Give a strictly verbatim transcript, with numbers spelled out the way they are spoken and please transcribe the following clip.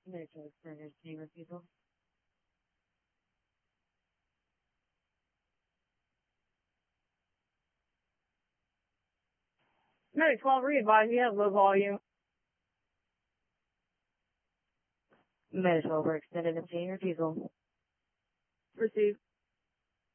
Medical extended obtaining refusal. Medic twelve, re-advise you have low volume. Medic twelve, extended obtaining refusal. Received.